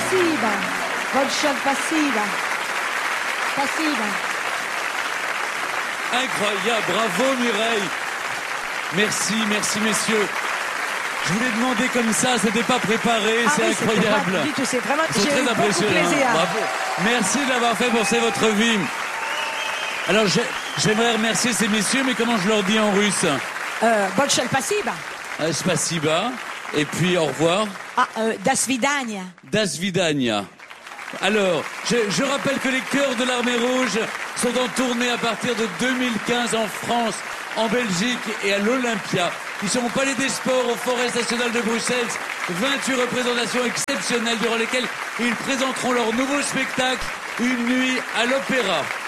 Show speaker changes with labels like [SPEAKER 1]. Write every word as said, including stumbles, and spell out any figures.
[SPEAKER 1] Spasiba. Большое спасибо. Спасибо.
[SPEAKER 2] Incroyable, bravo Mireille. Merci, merci messieurs. Je voulais demander comme ça, c'était pas préparé,
[SPEAKER 1] Ah
[SPEAKER 2] c'est
[SPEAKER 1] oui,
[SPEAKER 2] incroyable.
[SPEAKER 1] Pas du tout, c'est vraiment,
[SPEAKER 2] Ils sont
[SPEAKER 1] j'ai eu
[SPEAKER 2] très
[SPEAKER 1] beaucoup
[SPEAKER 2] impressionnants.
[SPEAKER 1] plaisir.
[SPEAKER 2] Bravo. Merci de l'avoir fait pour c'est votre vie. Alors j'ai- j'aimerais remercier ces messieurs, mais comment je leur dis en russe?
[SPEAKER 1] Euh, Большое спасибо.
[SPEAKER 2] Euh, Spasiba. Et puis au revoir.
[SPEAKER 1] Ah, euh, до свидания.
[SPEAKER 2] Das Vidania. Alors, je, je rappelle que les chœurs de l'Armée Rouge sont en tournée à partir de deux mille quinze en France, en Belgique et à l'Olympia. Ils sont au Palais des Sports, au Forest National de Bruxelles. vingt-huit représentations exceptionnelles durant lesquelles ils présenteront leur nouveau spectacle, Une nuit à l'opéra.